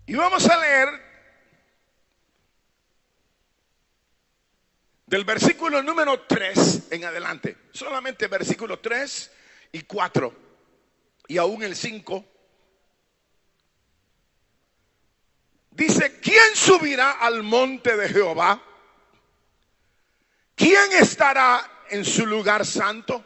Y vamos a leer del versículo número 3 en adelante. Solamente versículo 3 y 4 y aún el 5. Dice: ¿quién subirá al monte de Jehová? ¿Quién estará en su lugar santo?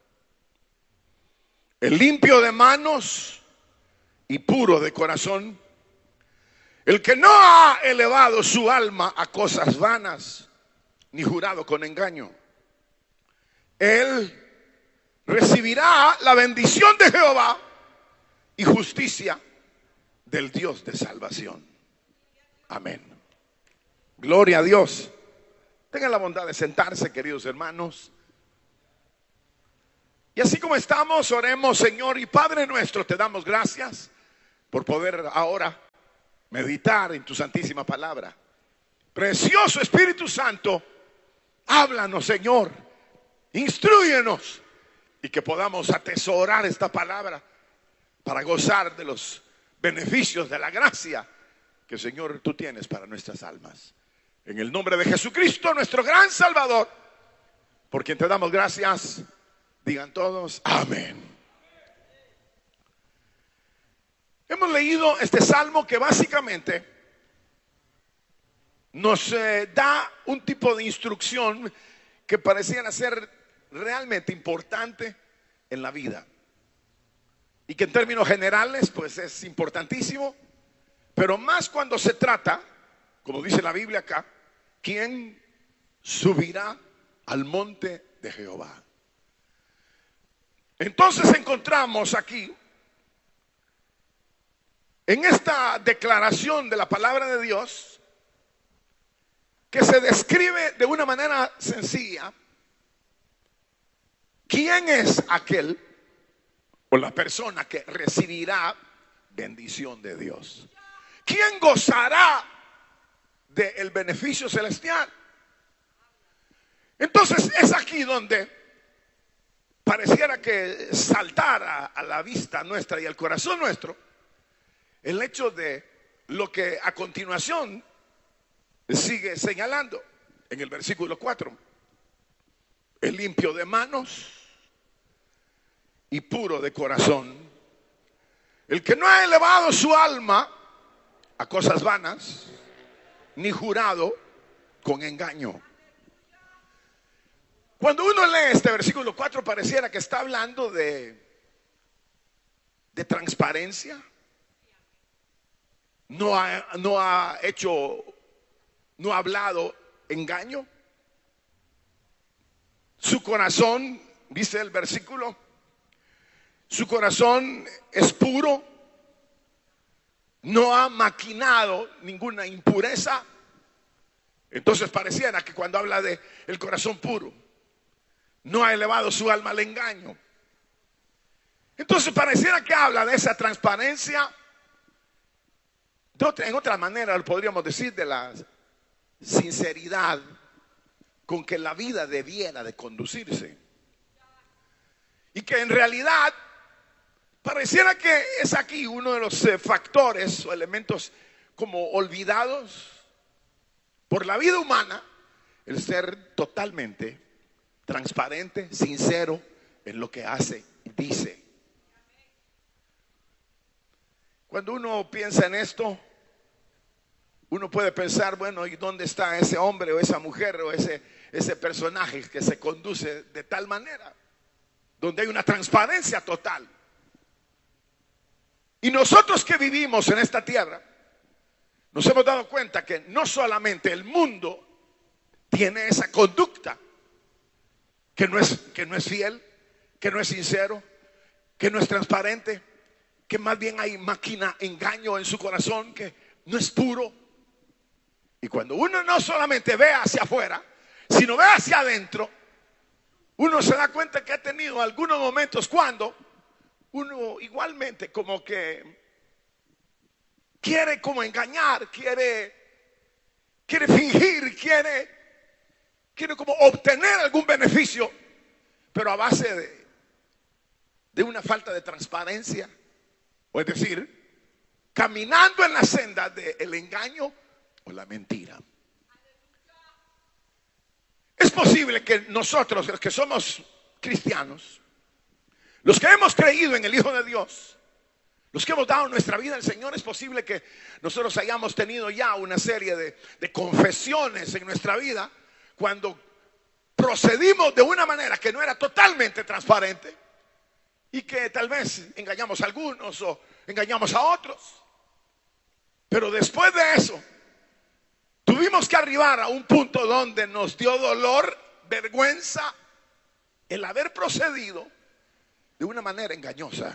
El limpio de manos y puro de corazón, el que no ha elevado su alma a cosas vanas, ni jurado con engaño. Él recibirá la bendición de Jehová y justicia del Dios de salvación. Amén. Gloria a Dios. Tengan la bondad de sentarse, queridos hermanos. Y así como estamos, oremos. Señor y Padre nuestro, te damos gracias por poder ahora meditar en tu santísima palabra. Precioso Espíritu Santo, háblanos, Señor, instrúyenos, y que podamos atesorar esta palabra para gozar de los beneficios de la gracia que, Señor, tú tienes para nuestras almas. En el nombre de Jesucristo, nuestro gran Salvador, por quien te damos gracias, digan todos, amén. Hemos leído este salmo que básicamente nos da un tipo de instrucción que pareciera ser realmente importante en la vida, y que en términos generales pues es importantísimo, pero más cuando se trata, como dice la Biblia acá, ¿quién subirá al monte de Jehová? Entonces encontramos aquí, en esta declaración de la palabra de Dios, que se describe de una manera sencilla quién es aquel o la persona que recibirá bendición de Dios. ¿Quién gozará del beneficio celestial? Entonces es aquí donde pareciera que saltara a la vista nuestra y al corazón nuestro el hecho de lo que a continuación sigue señalando en el versículo 4. El limpio de manos y puro de corazón, el que no ha elevado su alma a cosas vanas, ni jurado con engaño. Cuando uno lee este versículo 4, pareciera que está hablando de transparencia. No ha hablado engaño. Su corazón, dice el versículo, su corazón es puro, no ha maquinado ninguna impureza. Entonces pareciera que cuando habla de el corazón puro, no ha elevado su alma al engaño. Entonces pareciera que habla de esa transparencia. En otra manera podríamos decir de la sinceridad con que la vida debiera de conducirse, y que en realidad pareciera que es aquí uno de los factores o elementos como olvidados por la vida humana, el ser totalmente transparente, sincero en lo que hace y dice. Cuando uno piensa en esto, uno puede pensar, bueno, ¿y dónde está ese hombre o esa mujer o ese personaje que se conduce de tal manera? Donde hay una transparencia total. Y nosotros que vivimos en esta tierra, nos hemos dado cuenta que no solamente el mundo tiene esa conducta, que no es fiel, que no es sincero, que no es transparente, que más bien hay máquina, engaño en su corazón, que no es puro. Y cuando uno no solamente ve hacia afuera, sino ve hacia adentro, uno se da cuenta que ha tenido algunos momentos cuando uno igualmente como que quiere como engañar, quiere fingir, quiere como obtener algún beneficio, pero a base de una falta de transparencia, o es decir, caminando en la senda del engaño o la mentira. Es posible que nosotros, los que somos cristianos, los que hemos creído en el Hijo de Dios, los que hemos dado nuestra vida al Señor, es posible que nosotros hayamos tenido ya una serie de confesiones en nuestra vida cuando procedimos de una manera que no era totalmente transparente y que tal vez engañamos a algunos o engañamos a otros. Pero después de eso, tuvimos que arribar a un punto donde nos dio dolor, vergüenza, el haber procedido de una manera engañosa.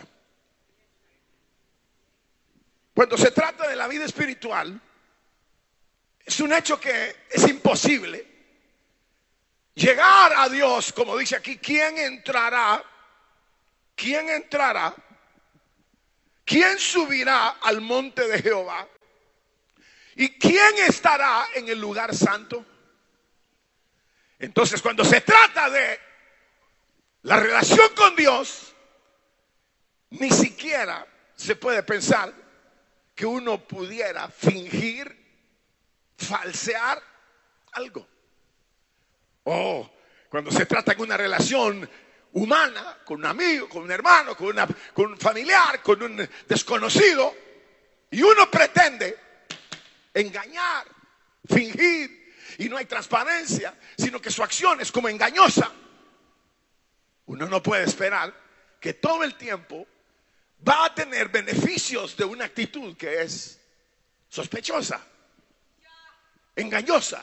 Cuando se trata de la vida espiritual, es un hecho que es imposible llegar a Dios, como dice aquí. ¿Quién entrará? ¿Quién entrará? ¿Quién subirá al monte de Jehová? ¿Y quién estará en el lugar santo? Entonces, cuando se trata de la relación con Dios, ni siquiera se puede pensar que uno pudiera fingir, falsear algo. Oh, cuando se trata de una relación humana, con un amigo, con un hermano, con un familiar, con un desconocido, y uno pretende engañar, fingir, y no hay transparencia, sino que su acción es como engañosa, uno no puede esperar que todo el tiempo va a tener beneficios de una actitud que es sospechosa, engañosa.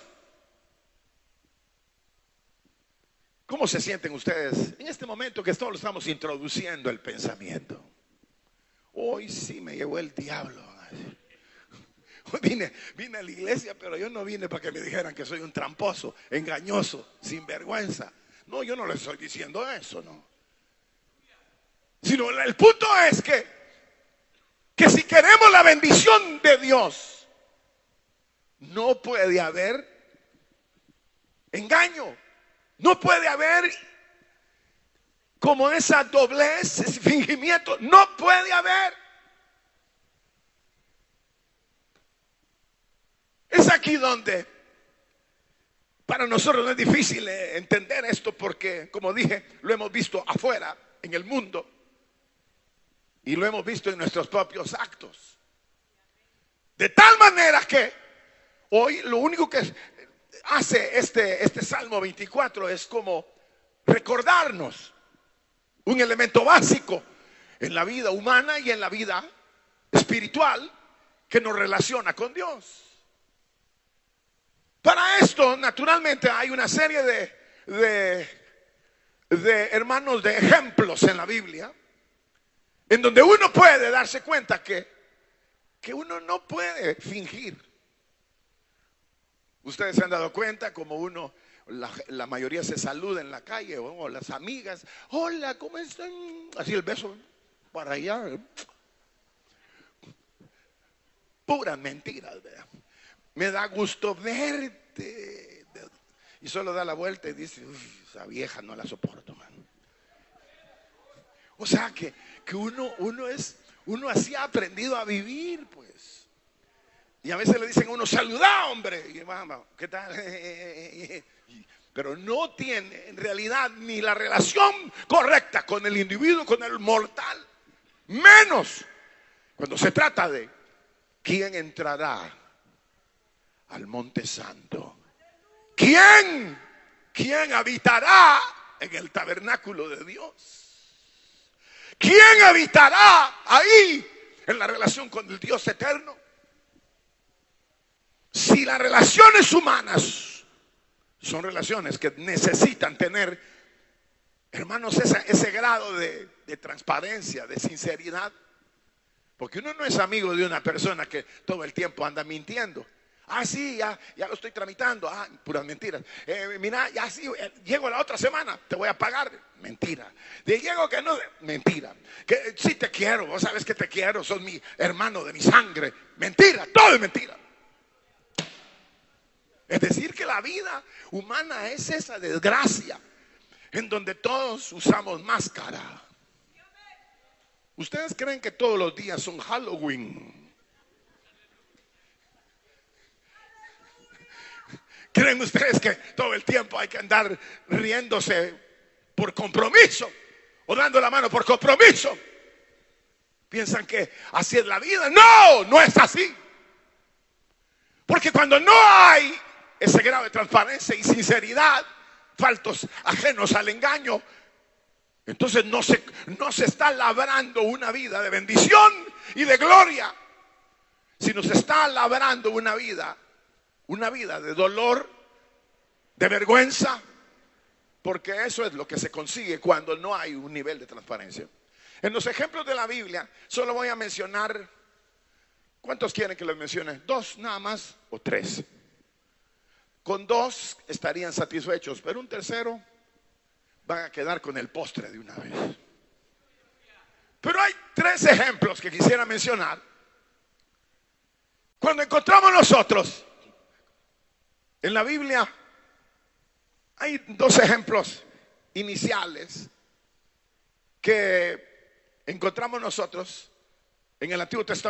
¿Cómo se sienten ustedes en este momento que todos estamos introduciendo el pensamiento? Hoy sí me llevó el diablo. Hoy vine a la iglesia, pero yo no vine para que me dijeran que soy un tramposo, engañoso, sinvergüenza. No, yo no les estoy diciendo eso, no. Sino el punto es que si queremos la bendición de Dios, no puede haber engaño. No puede haber como esa doblez, ese fingimiento. No puede haber. Es aquí donde para nosotros no es difícil entender esto, porque, como dije, lo hemos visto afuera, en el mundo, y lo hemos visto en nuestros propios actos. De tal manera que hoy lo único que hace este Salmo 24 es como recordarnos un elemento básico en la vida humana y en la vida espiritual que nos relaciona con Dios. Para esto, naturalmente, hay una serie de hermanos, de ejemplos en la Biblia, en donde uno puede darse cuenta que uno no puede fingir. Ustedes se han dado cuenta como la mayoría se saluda en la calle, o las amigas, hola, ¿cómo están? Así el beso para allá. Puras mentiras, ¿verdad? Me da gusto verte. Y solo da la vuelta y dice, esa vieja no la soporto, man. O sea que uno así ha aprendido a vivir, pues. Y a veces le dicen a uno, saluda, hombre. Y mamá, ¿qué tal? Pero no tiene en realidad ni la relación correcta con el individuo, con el mortal. Menos cuando se trata de quién entrará al monte santo. ¿Quién habitará en el tabernáculo de Dios? ¿Quién habitará ahí en la relación con el Dios eterno? Si las relaciones humanas son relaciones que necesitan tener, hermanos, ese grado de transparencia, de sinceridad, porque uno no es amigo de una persona que todo el tiempo anda mintiendo. Ah, sí, ya lo estoy tramitando. Ah, puras mentiras. Mira, ya sí, llego la otra semana, te voy a pagar. Mentira. Llego que no, mentira. Que sí te quiero, vos sabes que te quiero, sos mi hermano de mi sangre. Mentira, todo es mentira. Es decir, que la vida humana es esa desgracia en donde todos usamos máscara. ¿Ustedes creen que todos los días son Halloween? ¿Creen ustedes que todo el tiempo hay que andar riéndose por compromiso o dando la mano por compromiso? ¿Piensan que así es la vida? No, no es así. Porque cuando no hay ese grado de transparencia y sinceridad, faltos ajenos al engaño, entonces no se está labrando una vida de bendición y de gloria, sino se está labrando una vida de dolor, de vergüenza, porque eso es lo que se consigue cuando no hay un nivel de transparencia. En los ejemplos de la Biblia solo voy a mencionar, ¿cuántos quieren que les mencione? 2 nada más o 3. Con 2 estarían satisfechos, pero un tercero van a quedar con el postre de una vez. Pero hay 3 ejemplos que quisiera mencionar. Cuando encontramos nosotros en la Biblia, hay 2 ejemplos iniciales que encontramos nosotros en el Antiguo Testamento.